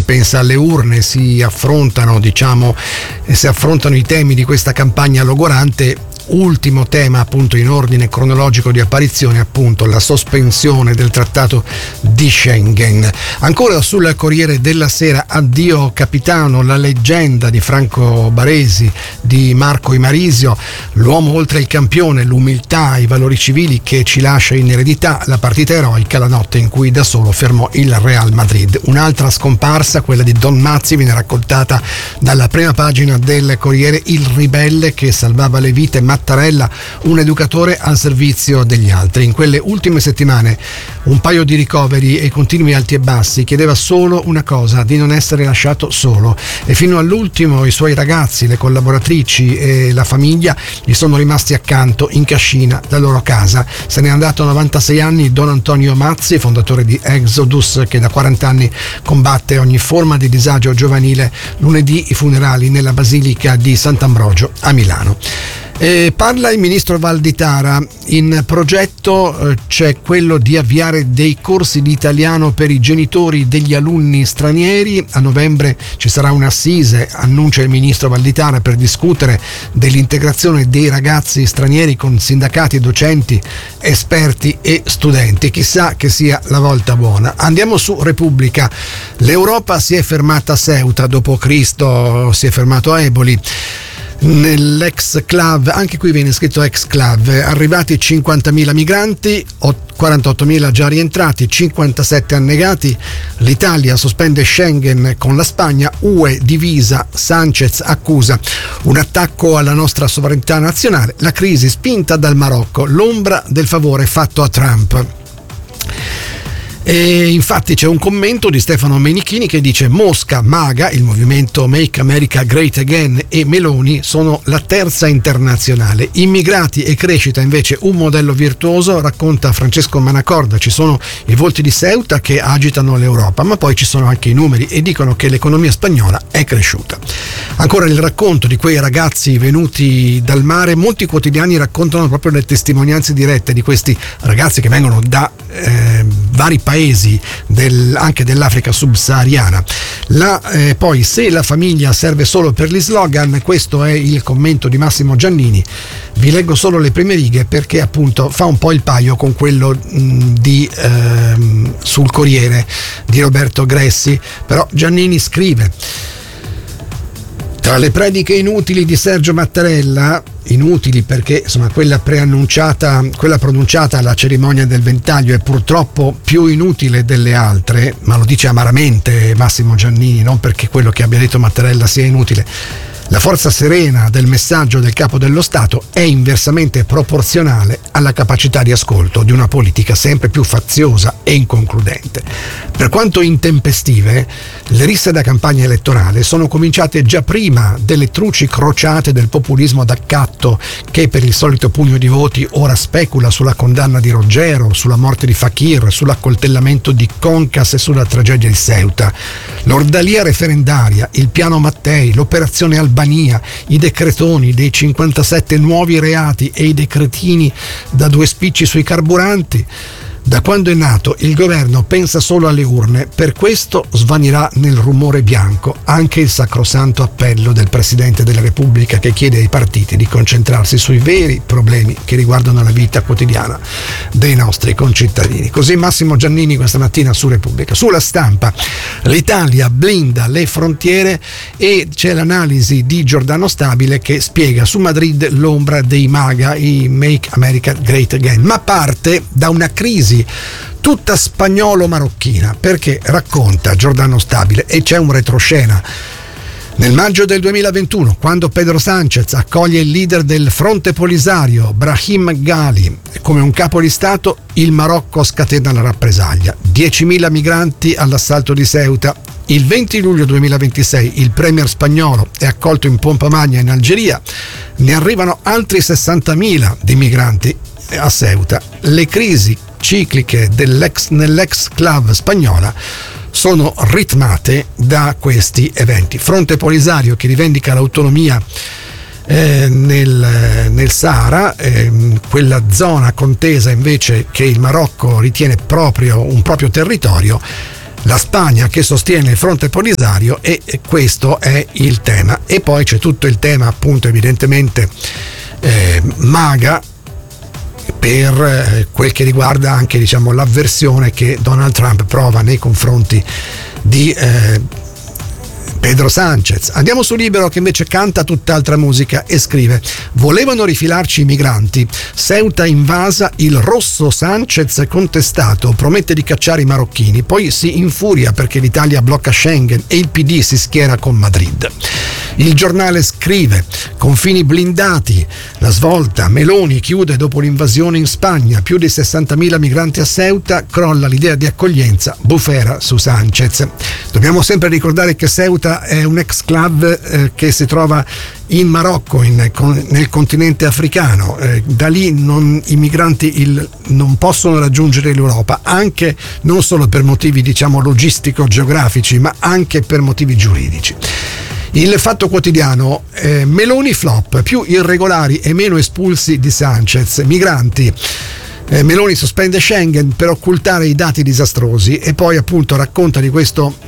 pensa alle urne, si affrontano i temi di questa campagna logorante. Ultimo tema appunto in ordine cronologico di apparizione, appunto la sospensione del trattato di Schengen. Ancora sul Corriere della Sera, addio capitano, la leggenda di Franco Baresi, di Marco Imarisio, l'uomo oltre il campione, l'umiltà, i valori civili che ci lascia in eredità, la partita eroica, la notte in cui da solo fermò il Real Madrid. Un'altra scomparsa, quella di Don Mazzi, viene raccontata dalla prima pagina del Corriere, il ribelle che salvava le vite, Mattarella, un educatore al servizio degli altri. In quelle ultime settimane un paio di ricoveri e continui alti e bassi, chiedeva solo una cosa, di non essere lasciato solo, e fino all'ultimo i suoi ragazzi, le collaboratrici e la famiglia gli sono rimasti accanto in cascina da loro casa. Se n'è andato a 96 anni Don Antonio Mazzi, fondatore di Exodus, che da 40 anni combatte ogni forma di disagio giovanile. Lunedì i funerali nella Basilica di Sant'Ambrogio a Milano. Parla il ministro Valditara. In progetto c'è quello di avviare dei corsi di italiano per i genitori degli alunni stranieri. A novembre ci sarà un'assise, annuncia il ministro Valditara, per discutere dell'integrazione dei ragazzi stranieri con sindacati, docenti, esperti e studenti. Chissà che sia la volta buona. Andiamo su Repubblica. L'Europa si è fermata a Ceuta, dopo Cristo si è fermato a Eboli. Nell'ex-clav, anche qui viene scritto ex-clav, arrivati 50.000 migranti, 48.000 già rientrati, 57 annegati. L'Italia sospende Schengen con la Spagna, UE divisa, Sanchez accusa un attacco alla nostra sovranità nazionale, la crisi spinta dal Marocco, l'ombra del favore fatto a Trump. E infatti c'è un commento di Stefano Menichini che dice: Mosca, MAGA, il movimento Make America Great Again, e Meloni sono la terza internazionale. Immigrati e crescita invece un modello virtuoso, racconta Francesco Manacorda. Ci sono i volti di Ceuta che agitano l'Europa, ma poi ci sono anche i numeri e dicono che l'economia spagnola è cresciuta. Ancora il racconto di quei ragazzi venuti dal mare. Molti quotidiani raccontano proprio le testimonianze dirette di questi ragazzi che vengono da vari paesi anche dell'Africa subsahariana. Poi, se la famiglia serve solo per gli slogan, questo è il commento di Massimo Giannini. Vi leggo solo le prime righe perché appunto fa un po' il paio con quello sul Corriere di Roberto Gressi. Però Giannini scrive: tra le prediche inutili di Sergio Mattarella, inutili perché insomma quella preannunciata, quella pronunciata alla cerimonia del Ventaglio è purtroppo più inutile delle altre, ma lo dice amaramente Massimo Giannini, non perché quello che abbia detto Mattarella sia inutile. La forza serena del messaggio del capo dello Stato è inversamente proporzionale alla capacità di ascolto di una politica sempre più faziosa e inconcludente. Per quanto intempestive, le risse da campagna elettorale sono cominciate già prima delle truci crociate del populismo d'accatto che, per il solito pugno di voti, ora specula sulla condanna di Roggero, sulla morte di Fakir, sull'accoltellamento di Concas e sulla tragedia di Ceuta. L'ordalia referendaria, il piano Mattei, l'operazione Albania, i decretoni dei 57 nuovi reati e i decretini da 2 spicci sui carburanti. Da quando è nato il governo pensa solo alle urne, per questo svanirà nel rumore bianco anche il sacrosanto appello del Presidente della Repubblica che chiede ai partiti di concentrarsi sui veri problemi che riguardano la vita quotidiana dei nostri concittadini. Così Massimo Giannini questa mattina su Repubblica. Sulla Stampa, l'Italia blinda le frontiere e c'è l'analisi di Giordano Stabile che spiega su Madrid l'ombra dei MAGA, i Make America Great Again, ma parte da una crisi tutta spagnolo-marocchina, perché racconta Giordano Stabile, e c'è un retroscena. Nel maggio del 2021, quando Pedro Sánchez accoglie il leader del Fronte Polisario, Brahim Ghali, come un capo di Stato, il Marocco scatena la rappresaglia. 10.000 migranti all'assalto di Ceuta. Il 20 luglio 2026 il premier spagnolo è accolto in pompa magna in Algeria. Ne arrivano altri 60.000 di migranti a Ceuta. Le crisi cicliche nell'ex-clav spagnola sono ritmate da questi eventi. Fronte Polisario che rivendica l'autonomia nel Sahara, quella zona contesa invece che il Marocco ritiene un proprio territorio. la Spagna che sostiene il fronte Polisario, e questo è il tema. E poi c'è tutto il tema, appunto, evidentemente MAGA, per quel che riguarda anche, diciamo, l'avversione che Donald Trump prova nei confronti di Pedro Sánchez. Andiamo su Libero, che invece canta tutt'altra musica e scrive: volevano rifilarci i migranti, Ceuta invasa, il rosso Sánchez contestato, promette di cacciare i marocchini, poi si infuria perché l'Italia blocca Schengen e il PD si schiera con Madrid. Il Giornale scrive: confini blindati, la svolta, Meloni chiude dopo l'invasione in Spagna, più di 60.000 migranti a Ceuta, crolla l'idea di accoglienza, bufera su Sánchez. Dobbiamo sempre ricordare che Ceuta è un exclave che si trova in Marocco, nel continente africano. Da lì i migranti non possono raggiungere l'Europa, anche non solo per motivi, diciamo, logistico-geografici, ma anche per motivi giuridici. Il Fatto Quotidiano, Meloni flop, più irregolari e meno espulsi di Sánchez, migranti. Meloni sospende Schengen per occultare i dati disastrosi, e poi appunto racconta di questo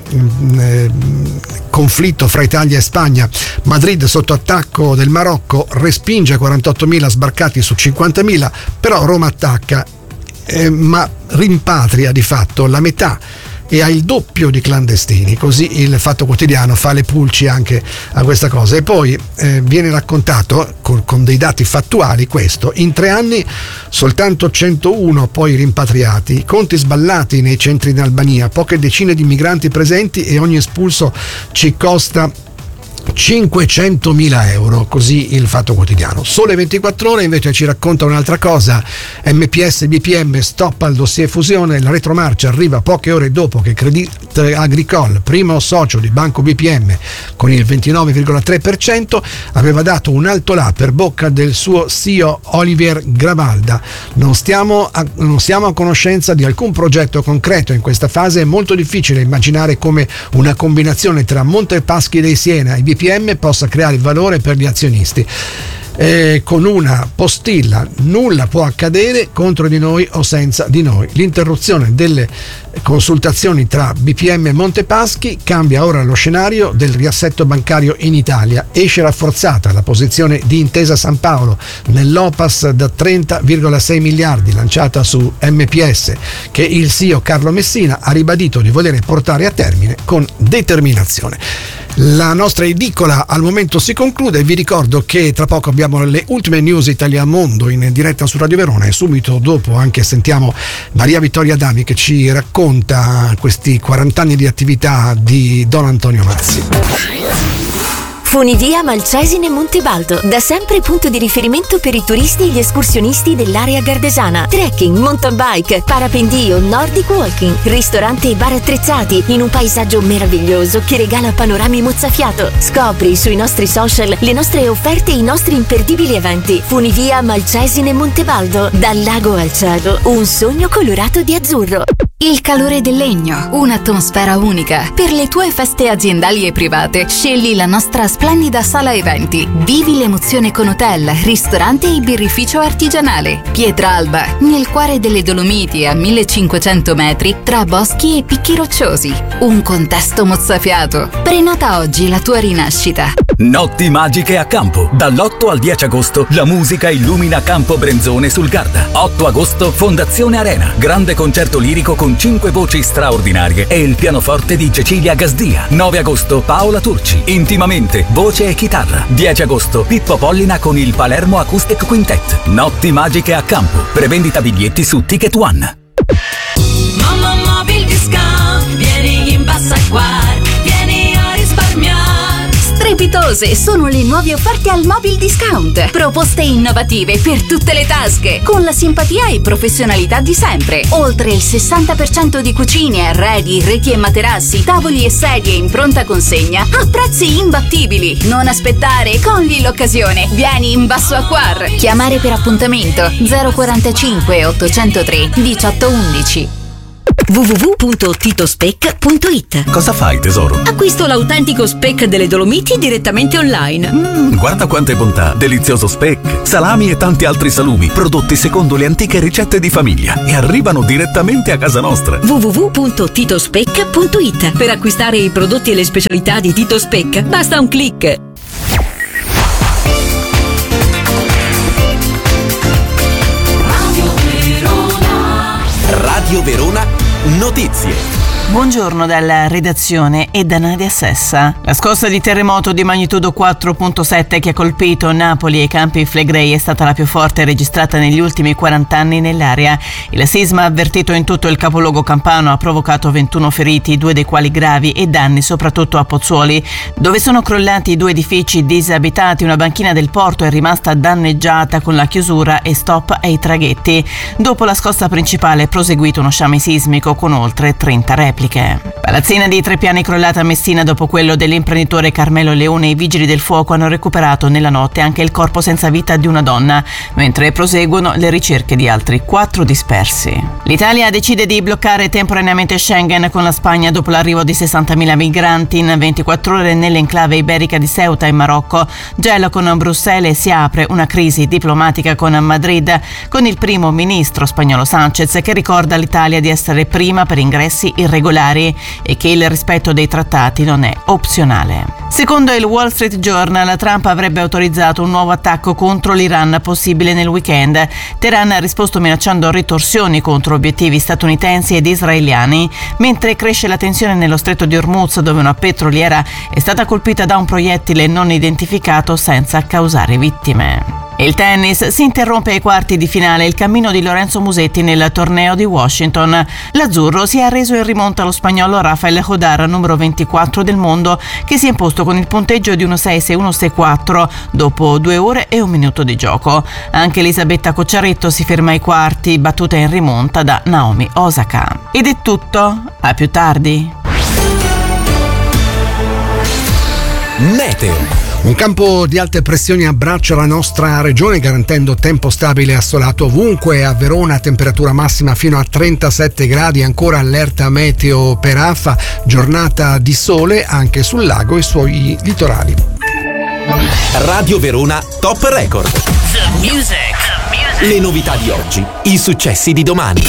conflitto fra Italia e Spagna. Madrid sotto attacco del Marocco, respinge 48.000 sbarcati su 50.000, però Roma attacca, ma rimpatria di fatto la metà e ha il doppio di clandestini. Così il Fatto Quotidiano fa le pulci anche a questa cosa. E poi viene raccontato con dei dati fattuali questo: in 3 anni soltanto 101 poi rimpatriati, conti sballati nei centri in Albania, poche decine di migranti presenti e ogni espulso ci costa 500.000 euro, così il Fatto Quotidiano. Sole 24 Ore invece ci racconta un'altra cosa: MPS BPM stop al dossier fusione, la retromarcia arriva poche ore dopo che Crédit Agricole, primo socio di Banco BPM con il 29,3%, aveva dato un alto là per bocca del suo CEO Olivier Gravalda. Non siamo a conoscenza di alcun progetto concreto in questa fase, è molto difficile immaginare come una combinazione tra Montepaschi dei Siena e BPM possa creare valore per gli azionisti. Con una postilla: nulla può accadere contro di noi o senza di noi. L'interruzione delle consultazioni tra BPM e Montepaschi cambia ora lo scenario del riassetto bancario in Italia. Esce rafforzata la posizione di Intesa San Paolo nell'OPAS da 30,6 miliardi lanciata su MPS, che il CEO Carlo Messina ha ribadito di voler portare a termine con determinazione. La nostra edicola al momento si conclude. Vi ricordo che tra poco abbiamo le ultime news Italia Mondo in diretta su Radio Verona, e subito dopo anche sentiamo Maria Vittoria Adami che ci racconta questi 40 anni di attività di Don Antonio Mazzi. Funivia Malcesine Montebaldo, da sempre punto di riferimento per i turisti e gli escursionisti dell'area gardesana. Trekking, mountain bike, parapendio, nordic walking, ristorante e bar attrezzati in un paesaggio meraviglioso che regala panorami mozzafiato. Scopri sui nostri social le nostre offerte e i nostri imperdibili eventi. Funivia Malcesine Montebaldo, dal lago al cielo, un sogno colorato di azzurro. Il calore del legno, un'atmosfera unica. Per le tue feste aziendali e private, scegli la nostra splendida sala eventi. Vivi l'emozione con hotel, ristorante e birrificio artigianale. Pietralba, nel cuore delle Dolomiti, a 1500 metri, tra boschi e picchi rocciosi. Un contesto mozzafiato. Prenota oggi la tua rinascita. Notti magiche a Campo. Dall'8 al 10 agosto la musica illumina Campo Brenzone sul Garda. 8 agosto Fondazione Arena. Grande concerto lirico con 5 voci straordinarie e il pianoforte di Cecilia Gasdia. 9 agosto Paola Turci. Intimamente, voce e chitarra. 10 agosto Pippo Pollina con il Palermo Acoustic Quintet. Notti magiche a Campo. Prevendita biglietti su Ticket One. Mamma Mobil Discount, vieni in Bassaguar, vieni a risparmiare. Strepitose sono le nuove offerte al Mobil Discount. Proposte innovative per tutte le tasche, con la simpatia e professionalità di sempre. Oltre il 60% di cucine, arredi, reti e materassi, tavoli e sedie in pronta consegna a prezzi imbattibili. Non aspettare, cogli l'occasione. Vieni in Bassaguar. Chiamare per appuntamento 045 803 1811. www.titospec.it. Cosa fai, tesoro? Acquisto l'autentico speck delle Dolomiti direttamente online. Guarda quante bontà! Delizioso speck, salami e tanti altri salumi, prodotti secondo le antiche ricette di famiglia e arrivano direttamente a casa nostra. www.titospec.it. Per acquistare i prodotti e le specialità di Tito Speck basta un click. Radio Verona Notizie. Buongiorno dalla redazione e da Nadia Sessa. La scossa di terremoto di magnitudo 4.7 che ha colpito Napoli e i Campi Flegrei è stata la più forte registrata negli ultimi 40 anni nell'area. Il sisma avvertito in tutto il capoluogo campano ha provocato 21 feriti, 2 dei quali gravi, e danni soprattutto a Pozzuoli, dove sono crollati 2 edifici disabitati. Una banchina del porto è rimasta danneggiata con la chiusura e stop ai traghetti. Dopo la scossa principale è proseguito uno sciame sismico con oltre 30 repliche. Palazzina di 3 piani crollata a Messina dopo quello dell'imprenditore Carmelo Leone. I vigili del fuoco hanno recuperato nella notte anche il corpo senza vita di una donna, mentre proseguono le ricerche di altri 4 dispersi. L'Italia decide di bloccare temporaneamente Schengen con la Spagna dopo l'arrivo di 60.000 migranti in 24 ore nell'enclave iberica di Ceuta in Marocco. Gelo con Bruxelles, si apre una crisi diplomatica con Madrid, con il primo ministro spagnolo Sánchez che ricorda all'Italia di essere prima per ingressi irregolari e che il rispetto dei trattati non è opzionale. Secondo il Wall Street Journal, Trump avrebbe autorizzato un nuovo attacco contro l'Iran possibile nel weekend. Teheran ha risposto minacciando ritorsioni contro obiettivi statunitensi ed israeliani, mentre cresce la tensione nello stretto di Hormuz, dove una petroliera è stata colpita da un proiettile non identificato senza causare vittime. Il tennis: si interrompe ai quarti di finale il cammino di Lorenzo Musetti nel torneo di Washington. L'azzurro si è arreso in rimonta allo spagnolo Rafael Hodar, numero 24 del mondo, che si è imposto con il punteggio di 1-6, 6-1, 6-4 dopo 2 ore e 1 minuto di gioco. Anche Elisabetta Cocciaretto si ferma ai quarti, battuta in rimonta da Naomi Osaka. Ed è tutto, a più tardi. Meteo. Un campo di alte pressioni abbraccia la nostra regione, garantendo tempo stabile e assolato ovunque. A Verona temperatura massima fino a 37 gradi, ancora allerta meteo per Affa, giornata di sole anche sul lago e sui litorali. Radio Verona Top Record. Le novità di oggi, i successi di domani.